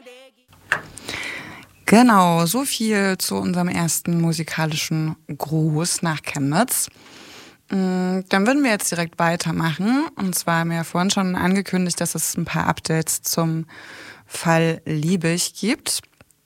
Genau, so viel zu unserem ersten musikalischen Gruß nach Chemnitz. Dann würden wir jetzt direkt weitermachen. Und zwar haben wir ja vorhin schon angekündigt, dass es ein paar Updates zum Fall Liebig gibt.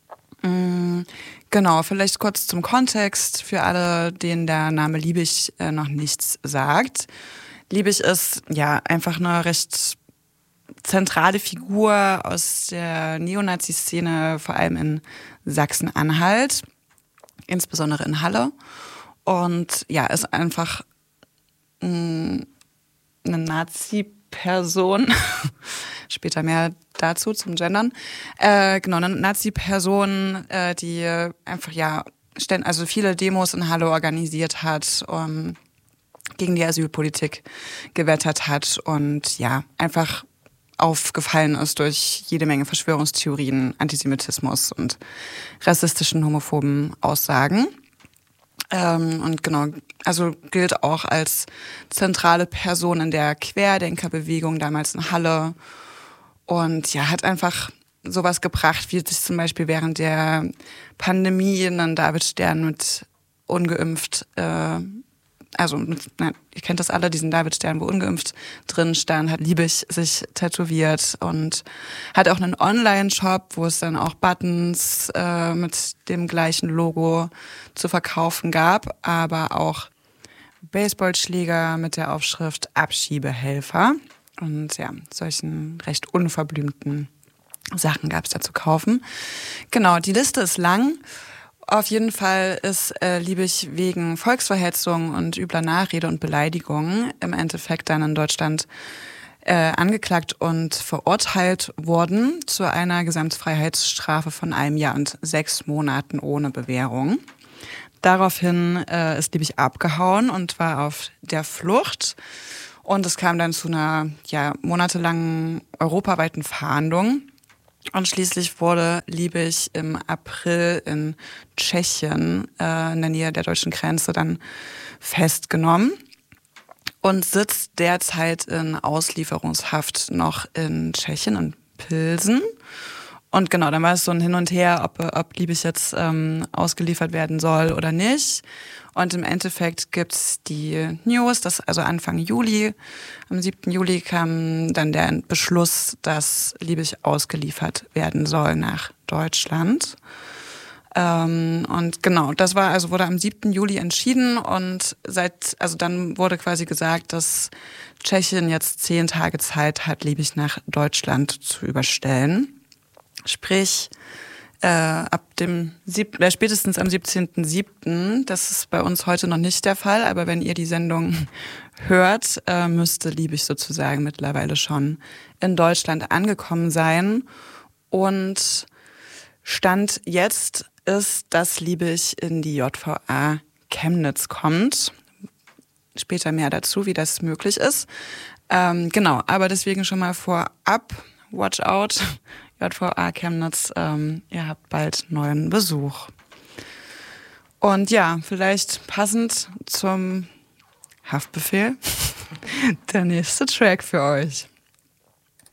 Genau, vielleicht kurz zum Kontext für alle, denen der Name Liebig noch nichts sagt. Liebig ist ja einfach eine recht zentrale Figur aus der Neonazi-Szene, vor allem in Sachsen-Anhalt, insbesondere in Halle. Und ja, ist einfach eine Nazi-Person. Später mehr dazu zum Gendern. Genau, eine Nazi-Person, die einfach also viele Demos in Halle organisiert hat, gegen die Asylpolitik gewettert hat und ja, einfach aufgefallen ist durch jede Menge Verschwörungstheorien, Antisemitismus und rassistischen, homophoben Aussagen. Und genau, also gilt auch als zentrale Person in der Querdenkerbewegung damals in Halle und ja, hat einfach sowas gebracht, wie sich zum Beispiel während der Pandemie einen Davidstern mit ungeimpft ihr kennt das alle, diesen Davidstern, wo ungeimpft drin stand, hat Liebig sich tätowiert und hat auch einen Online-Shop, wo es dann auch Buttons mit dem gleichen Logo zu verkaufen gab, aber auch Baseballschläger mit der Aufschrift Abschiebehelfer und ja, solchen recht unverblümten Sachen gab es da zu kaufen. Genau, die Liste ist lang. Auf jeden Fall ist Liebig wegen Volksverhetzung und übler Nachrede und Beleidigung im Endeffekt dann in Deutschland angeklagt und verurteilt worden zu einer Gesamtfreiheitsstrafe von 1 Jahr und 6 Monaten ohne Bewährung. Daraufhin ist Liebig abgehauen und war auf der Flucht. Und es kam dann zu einer monatelangen europaweiten Fahndung. Und schließlich wurde Liebig im April in Tschechien in der Nähe der deutschen Grenze dann festgenommen und sitzt derzeit in Auslieferungshaft noch in Tschechien, in Pilsen. Und genau, dann war es so ein Hin und Her, ob Liebig jetzt ausgeliefert werden soll oder nicht. Und im Endeffekt gibt's die News, dass also Anfang Juli, am 7. Juli kam dann der Beschluss, dass Liebig ausgeliefert werden soll nach Deutschland. Und genau, das wurde am 7. Juli entschieden und dann wurde quasi gesagt, dass Tschechien jetzt 10 Tage Zeit hat, Liebig nach Deutschland zu überstellen. Sprich, spätestens am 17.07., das ist bei uns heute noch nicht der Fall, aber wenn ihr die Sendung hört, müsste Liebig sozusagen mittlerweile schon in Deutschland angekommen sein. Und Stand jetzt ist, dass Liebig in die JVA Chemnitz kommt. Später mehr dazu, wie das möglich ist. Genau, aber deswegen schon mal vorab, watch out. JVA Chemnitz, ihr habt bald neuen Besuch. Und ja, vielleicht passend zum Haftbefehl der nächste Track für euch.